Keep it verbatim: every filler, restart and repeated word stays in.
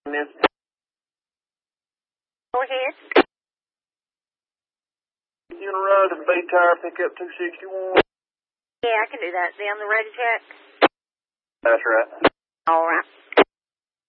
Miss. Go ahead. You want to ride a B-tire pickup two sixty-one? Yeah, I can do that. Be on the ready check? That's right. All right.